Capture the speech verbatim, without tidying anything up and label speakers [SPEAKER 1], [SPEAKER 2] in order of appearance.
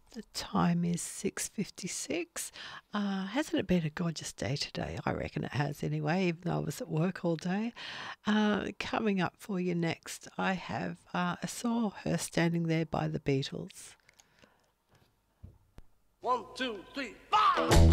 [SPEAKER 1] The time is six fifty-six. Uh, hasn't it been a gorgeous day today? I reckon it has anyway, even though I was at work all day. Uh, coming up for you next, I have uh, I saw her standing there by the Beatles.
[SPEAKER 2] One, two, three, four.